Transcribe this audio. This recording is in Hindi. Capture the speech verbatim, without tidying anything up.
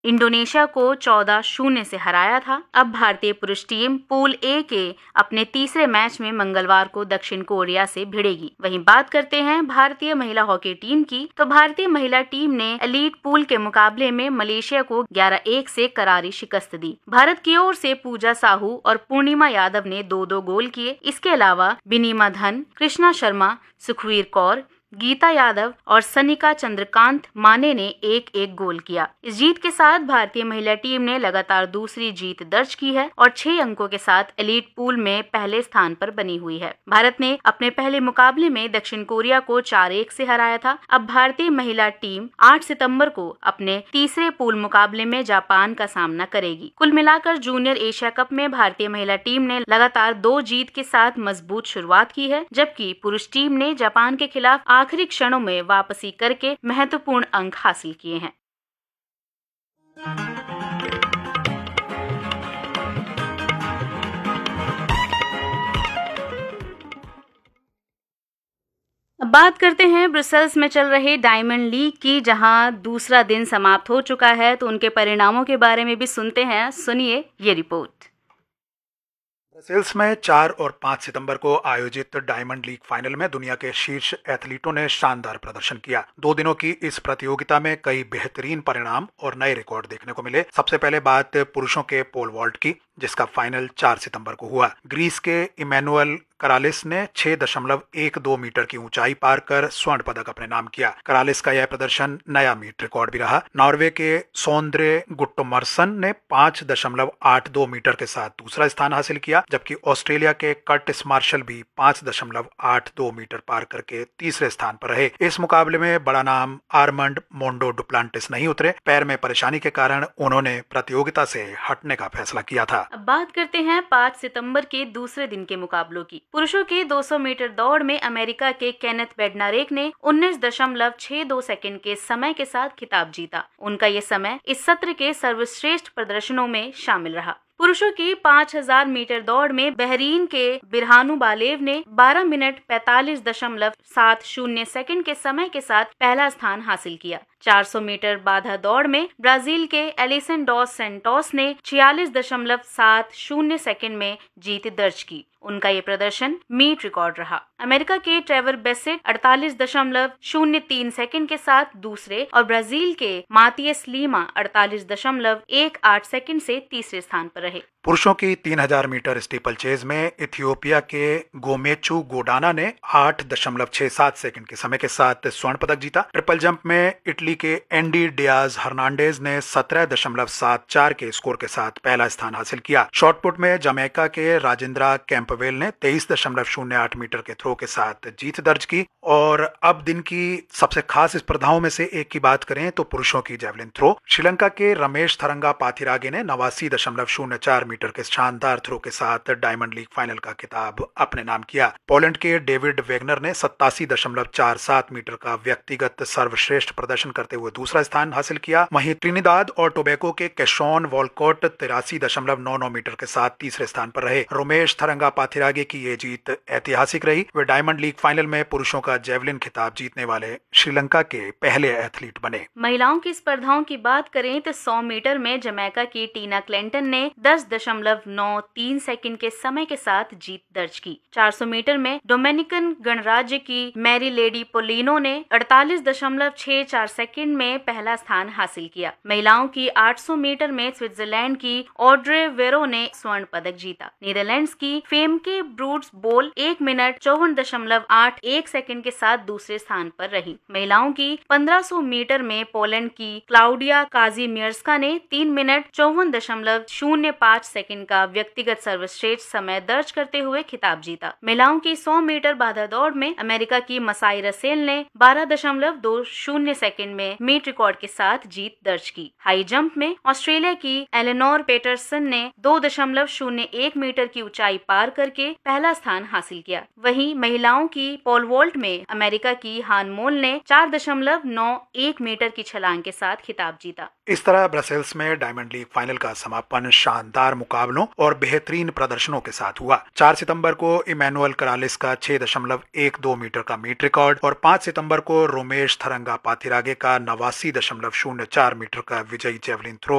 इंडोनेशिया को चौदह शून्य से हराया था। अब भारतीय पुरुष टीम पूल ए के अपने तीसरे मैच में मंगलवार को दक्षिण कोरिया से भिड़ेगी। वहीं बात करते हैं भारतीय महिला हॉकी टीम की, तो भारतीय महिला टीम ने एलीट पूल के मुकाबले में मलेशिया को ग्यारह एक से करारी शिकस्त दी। भारत की ओर से पूजा साहू और पूर्णिमा यादव ने दो दो गोल किए। इसके अलावा बिनीमा धन, कृष्णा शर्मा, सुखवीर कौर, गीता यादव और सनिका चंद्रकांत माने ने एक एक गोल किया। इस जीत के साथ भारतीय महिला टीम ने लगातार दूसरी जीत दर्ज की है और छह अंकों के साथ एलीट पूल में पहले स्थान पर बनी हुई है। भारत ने अपने पहले मुकाबले में दक्षिण कोरिया को चार एक से हराया था। अब भारतीय महिला टीम आठ सितंबर को अपने तीसरे पूल मुकाबले में जापान का सामना करेगी। कुल मिलाकर जूनियर एशिया कप में भारतीय महिला टीम ने लगातार दो जीत के साथ मजबूत शुरुआत की है, जबकि पुरुष टीम ने जापान के खिलाफ आखिरी क्षणों में वापसी करके महत्वपूर्ण अंक हासिल किए हैं। अब बात करते हैं ब्रसेल्स में चल रहे डायमंड लीग की, जहां दूसरा दिन समाप्त हो चुका है। तो उनके परिणामों के बारे में भी सुनते हैं, सुनिए ये रिपोर्ट। ब्रसेल्स में चार और पाँच सितंबर को आयोजित डायमंड लीग फाइनल में दुनिया के शीर्ष एथलीटों ने शानदार प्रदर्शन किया। दो दिनों की इस प्रतियोगिता में कई बेहतरीन परिणाम और नए रिकॉर्ड देखने को मिले। सबसे पहले बात पुरुषों के पोल वॉल्ट की, जिसका फाइनल चार सितंबर को हुआ। ग्रीस के इमैनुअल करालिस ने छह दशमलव एक दो मीटर की ऊंचाई पार कर स्वर्ण पदक अपने नाम किया। करालिस का यह प्रदर्शन नया मीट रिकॉर्ड भी रहा। नॉर्वे के सोंद्रे गुट्टोमर्सन ने पाँच दशमलव आठ दो मीटर के साथ दूसरा स्थान हासिल किया, जबकि ऑस्ट्रेलिया के कर्टिस मार्शल भी पाँच दशमलव आठ दो मीटर पार करके तीसरे स्थान पर रहे। इस मुकाबले में बड़ा नाम आर्मंड मोंडो डुप्लांटिस नहीं उतरे। पैर में परेशानी के कारण उन्होंने प्रतियोगिता से हटने का फैसला किया था। अब बात करते हैं पाँच सितंबर के दूसरे दिन के मुकाबलों की। पुरुषों के दो सौ मीटर दौड़ में अमेरिका के केनेथ बेडनारेक ने उन्नीस दशमलव छह दो सेकंड के समय के साथ खिताब जीता। उनका ये समय इस सत्र के सर्वश्रेष्ठ प्रदर्शनों में शामिल रहा। पुरुषों की पाँच हज़ार मीटर दौड़ में बहरीन के बिरहानु बालेव ने बारह मिनट पैंतालीस दशमलव सात शून्य सेकंड के समय के साथ पहला स्थान हासिल किया। चार सौ मीटर बाधा दौड़ में ब्राजील के एलिसन डॉस सेंटोस ने छियालीस दशमलव सात शून्य सेकंड में जीत दर्ज की। उनका ये प्रदर्शन मीट रिकॉर्ड रहा। अमेरिका के ट्रेवर बेसेट अड़तालीस दशमलव शून्य तीन सेकंड के साथ दूसरे और ब्राजील के मातियस लीमा अड़तालीस दशमलव एक आठ सेकंड से तीसरे स्थान पर रहे। पुरुषों की तीन हज़ार मीटर स्टीपल चेज में इथियोपिया के गोमेचू गोडाना ने आठ दशमलव छह सात सेकंड के समय के साथ स्वर्ण पदक जीता। ट्रिपल जंप में इटली के एंडी डियाज हर्नांडेज ने सत्रह दशमलव सात चार के स्कोर के साथ पहला स्थान हासिल किया। शॉटपुट में जमैका के राजेंद्रा कैंपवेल ने तेईस दशमलव शून्य आठ मीटर के थ्रो के साथ जीत दर्ज की। और अब दिन की सबसे खास स्पर्धाओं में से एक की बात करें तो पुरुषों की जेवलिन थ्रो। श्रीलंका के रमेश थरंगा पाथिरागे ने नवासी दशमलव शून्य चार मीटर के शानदार थ्रो के साथ डायमंड लीग फाइनल का खिताब अपने नाम किया। पोलैंड के डेविड वेगनर ने सत्तासी दशमलव चार सात मीटर का व्यक्तिगत सर्वश्रेष्ठ प्रदर्शन करते हुए दूसरा स्थान हासिल किया। वहीं ट्रिनिदाद और टोबैगो के कैशॉन वॉलकॉट तिरासी दशमलव नौ नौ मीटर के साथ तीसरे स्थान पर रहे। रमेश थरंगा पाथिरागे की ये जीत ऐतिहासिक रही। वे डायमंड लीग फाइनल में पुरुषों का जेवलिन खिताब जीतने वाले श्रीलंका के पहले एथलीट बने। महिलाओं की स्पर्धाओं की बात करें तो सौ मीटर में जमैका की टीना क्लेंटन ने दस दशमलव नौ तीन सेकंड के समय के साथ जीत दर्ज की। चार सौ मीटर में डोमिनिकन गणराज्य की मैरी लेडी पोलिनो ने अड़तालीस दशमलव छह चार सेकंड में पहला स्थान हासिल किया। महिलाओं की आठ सौ मीटर में स्विट्जरलैंड की ऑड्रे वेरो ने स्वर्ण पदक जीता। नीदरलैंड्स की फेमके ब्रूड्स बोल एक मिनट चौवन दशमलव आठ एक सेकंड के साथ दूसरे स्थान पर रही। महिलाओं की पंद्रह सौ मीटर में पोलैंड की क्लाउडिया काजीमियर्स्का ने तीन मिनट चौवन दशमलव शून्य पाँच सेकंड का व्यक्तिगत सर्वश्रेष्ठ समय दर्ज करते हुए खिताब जीता। महिलाओं की सौ मीटर बाधा दौड़ में अमेरिका की मसाई रसेल ने बारह दशमलव दो शून्य सेकंड में मीट रिकॉर्ड के साथ जीत दर्ज की। हाई जंप में ऑस्ट्रेलिया की एलेनोर पेटरसन ने दो दशमलव शून्य एक मीटर की ऊंचाई पार करके पहला स्थान हासिल किया। वहीं महिलाओं की पोल वॉल्ट में अमेरिका की हान मोल ने चार दशमलव नौ एक मीटर की छलांग के साथ खिताब जीता। इस तरह ब्रसेल्स में डायमंड लीग फाइनल का समापन शानदार मुकाबलों और बेहतरीन प्रदर्शनों के साथ हुआ। चार सितंबर को इमैनुअल करालिस का छह दशमलव एक दो मीटर का मीट रिकॉर्ड और पाँच सितंबर को रोमेश थरंगा पाथिरागे का नवासी दशमलव शून्य चार मीटर का विजयी जेवलिन थ्रो